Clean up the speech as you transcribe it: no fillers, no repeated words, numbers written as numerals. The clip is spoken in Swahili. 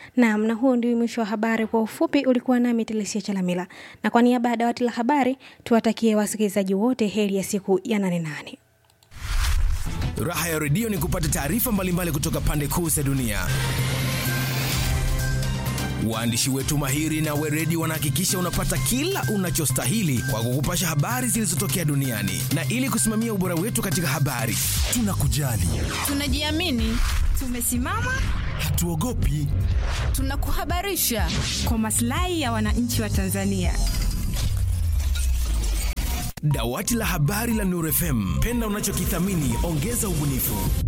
Naam, na huo ndio mwisho wa habari kwa ufupi. Ulikuwa nami Telesia Chalamila. Na kwa niaba ya dawati la habari, tuwatakie wasikilizaji wote heri ya siku ya 8/8. Raha ya redio ni kupata taarifa mbalimbali kutoka pande kuu za dunia. Waandishi wetu mahiri na weredi wanahakikisha unapata kila unachostahili kwa kukupasha habari zilizotokea duniani. Na ili kusimamia ubora wetu katika habari, tunakujali, tunajiamini, tumesimama, hatuogopi, tunakuhabarisha kwa maslahi ya wananchi wa Tanzania. Dawati la habari la Nuru FM, penda unachokithamini, ongeza ubunifu.